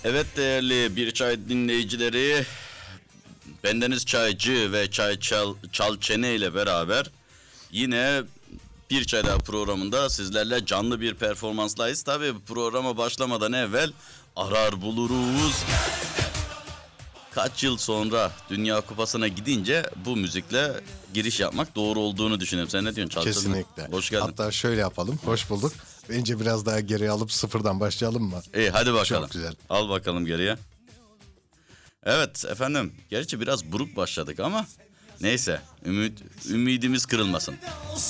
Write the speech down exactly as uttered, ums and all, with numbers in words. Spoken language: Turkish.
Evet değerli Bir Çay dinleyicileri, bendeniz Çaycı ve Çay Çal, Çal Çene ile beraber yine Bir Çay Daha programında sizlerle canlı bir performanslayız. Tabii programa başlamadan evvel arar buluruz. Kaç yıl sonra Dünya Kupası'na gidince bu müzikle giriş yapmak doğru olduğunu düşünüyorum. Sen ne diyorsun Çal Çene? Kesinlikle. Hoş geldin. Hatta şöyle yapalım. Hoş bulduk. Bence biraz daha geriye alıp sıfırdan başlayalım mı? İyi hadi bakalım. Çok güzel. Al bakalım geriye. Evet efendim. Gerçi biraz buruk başladık ama neyse. Ümit, ümidimiz kırılmasın.